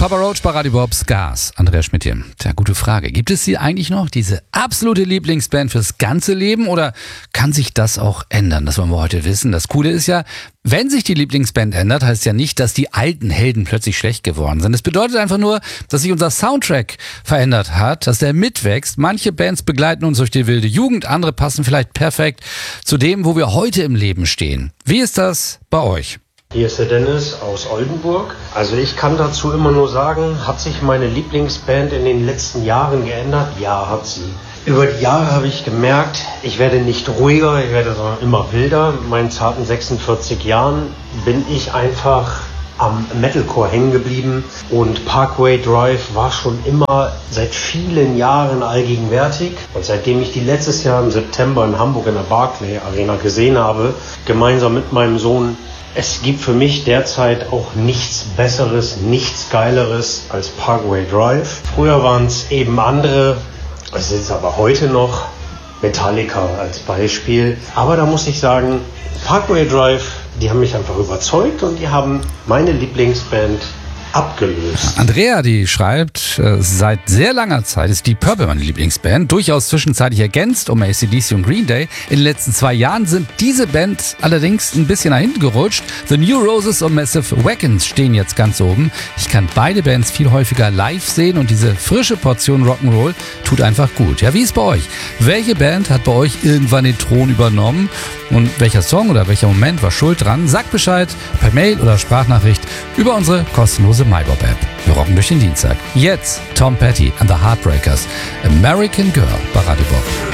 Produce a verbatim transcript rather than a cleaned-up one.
Papa Roach bei Radio Bobs Gas. Andreas Schmidt hier. Tja, gute Frage. Gibt es sie eigentlich noch, diese absolute Lieblingsband fürs ganze Leben, oder kann sich das auch ändern? Das wollen wir heute wissen. Das Coole ist ja, wenn sich die Lieblingsband ändert, heißt ja nicht, dass die alten Helden plötzlich schlecht geworden sind. Es bedeutet einfach nur, dass sich unser Soundtrack verändert hat, dass der mitwächst. Manche Bands begleiten uns durch die wilde Jugend, andere passen vielleicht perfekt zu dem, wo wir heute im Leben stehen. Wie ist das bei euch? Hier ist der Dennis aus Oldenburg. Also ich kann dazu immer nur sagen, hat sich meine Lieblingsband in den letzten Jahren geändert? Ja, hat sie. Über die Jahre habe ich gemerkt, ich werde nicht ruhiger, ich werde sondern immer wilder. In meinen zarten sechsundvierzig Jahren bin ich einfach am Metalcore hängen geblieben und Parkway Drive war schon immer seit vielen Jahren allgegenwärtig. Und seitdem ich die letztes Jahr im September in Hamburg in der Barclay Arena gesehen habe, gemeinsam mit meinem Sohn, es gibt für mich derzeit auch nichts Besseres, nichts Geileres als Parkway Drive. Früher waren es eben andere, es ist aber heute noch Metallica als Beispiel. Aber da muss ich sagen, Parkway Drive, die haben mich einfach überzeugt und die haben meine Lieblingsband abgelöst. Andrea, die schreibt, äh, seit sehr langer Zeit ist Deep Purple meine Lieblingsband, durchaus zwischenzeitlich ergänzt um A C D C und Green Day. In den letzten zwei Jahren sind diese Bands allerdings ein bisschen nach hinten gerutscht. The New Roses und Massive Wagons stehen jetzt ganz oben. Ich kann beide Bands viel häufiger live sehen und diese frische Portion Rock'n'Roll tut einfach gut. Ja, wie ist bei euch? Welche Band hat bei euch irgendwann den Thron übernommen? Und welcher Song oder welcher Moment war schuld dran? Sagt Bescheid per Mail oder Sprachnachricht über unsere kostenlose MyBob-App. Wir rocken durch den Dienstag. Jetzt Tom Petty and the Heartbreakers, American Girl bei Radio Bob.